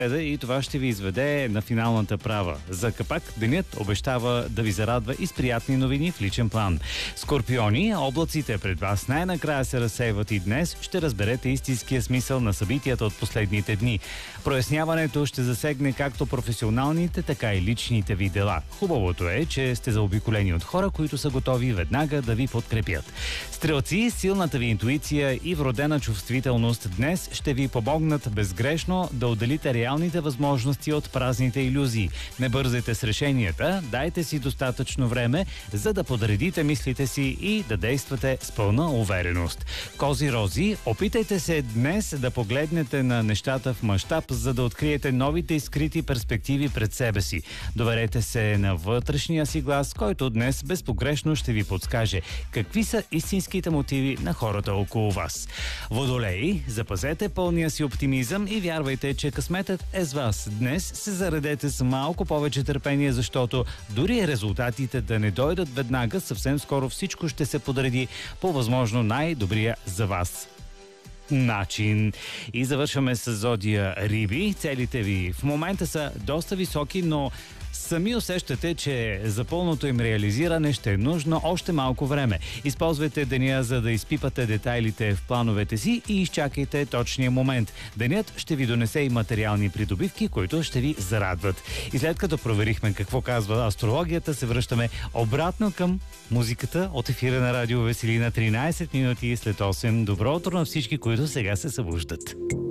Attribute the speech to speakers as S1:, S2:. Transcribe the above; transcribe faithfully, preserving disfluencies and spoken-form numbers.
S1: и това ще ви изведе на финалната права. За капак денят обещава да ви зарадва и с приятни новини в личен план. Скорпиони, облаците пред вас най-накрая се разсейват и днес ще разберете истинския смисъл на събитията от последните дни. Проясняването ще засегне както професионалните, така и личните ви дела. Хубавото е, че сте заобиколени от хора, които са готови веднага да ви подкрепят. Стрелци, силната ви интуиция и вродена чувствителност днес ще ви помогнат безгрешно да отделите реалните възможности от празните илюзии. Не бързайте с решенията, дайте си достатъчно време, за да подредите мислите си и да действате с пълна увереност. Кози-рози, опитайте се днес да погледнете на нещата в мащаб, за да откриете новите и скрити перспективи пред себе си. Доверете се на вътрешния си глас, който днес безпогрешно ще ви подскаже какви са истинските мотиви на хората около вас. Водолеи, запазете пълния си оптимизъм и вярвайте, че късметът е с вас. Днес се заредете с малко повече търпение, защото дори резултатите да не дойдат веднага, съвсем скоро всичко ще се подреди по възможно най-добрия за вас начин. И завършваме с зодия Риби. Целите ви в момента са доста високи, но сами усещате, че за пълното им реализиране ще е нужно още малко време. Използвайте деня, за да изпипате детайлите в плановете си и изчакайте точния момент. Денят ще ви донесе и материални придобивки, които ще ви зарадват. И след като проверихме какво казва астрологията, се връщаме обратно към музиката от ефира на Радио Веселина. тринайсет минути след осем. Добро утро на всички, които сега се събуждат.